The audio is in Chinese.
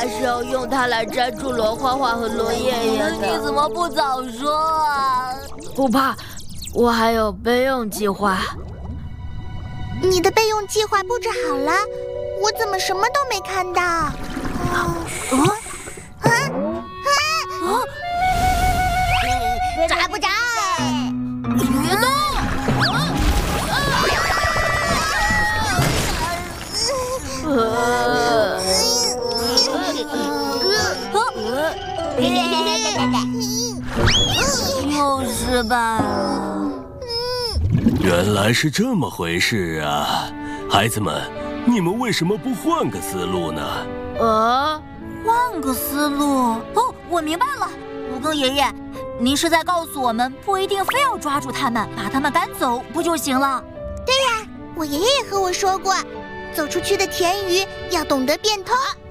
是要用它来粘住罗花花和罗爷爷的。 你怎么不早说啊？ 不怕，我还有备用计划。 你的备用计划布置好了？我怎么什么都没看到？ 抓不着！ 别动！ 又失败了。 原来是这么回事啊！孩子们，你们为什么不换个思路呢？ 换个思路。哦，我明白了。蜈蚣爷爷，您是在告诉我们，不一定非要抓住他们，把他们赶走不就行了？ 对呀，我爷爷也和我说过，走出去的田鱼要懂得变通。